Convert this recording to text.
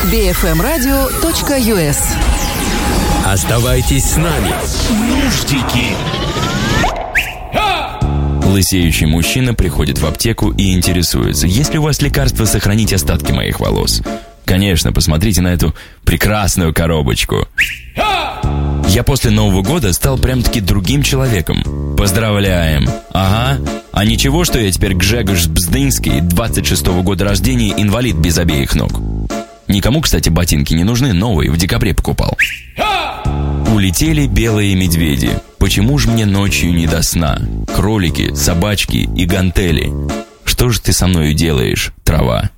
bfmradio.us. Оставайтесь с нами. Нуждики. Лысеющий мужчина приходит в аптеку и интересуется: есть ли у вас лекарство сохранить остатки моих волос? Конечно, посмотрите на эту прекрасную коробочку. Я после Нового года стал прям-таки другим человеком. Поздравляем. Ага. А ничего, что я теперь Гжегош Бздынский, 26-го года рождения, инвалид без обеих ног. Никому, кстати, ботинки не нужны, новые, в декабре покупал. Улетели белые медведи. Почему же мне ночью не до сна? Кролики, собачки и гантели. Что же ты со мною делаешь, трава?